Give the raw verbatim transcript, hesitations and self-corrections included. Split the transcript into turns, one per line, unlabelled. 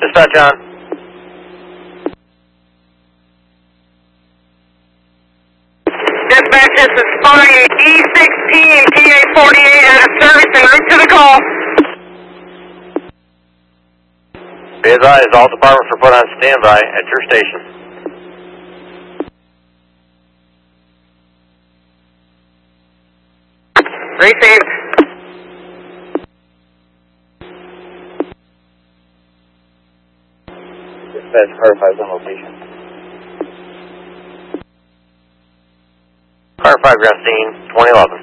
Dispatch on.
Dispatch, this is spotting E sixteen P A forty-eight out of service en route to the call.
Be advised, all departments are put on standby at your station.
Received.
Dispatch, car five on location. Car five, ground scene, twenty eleven.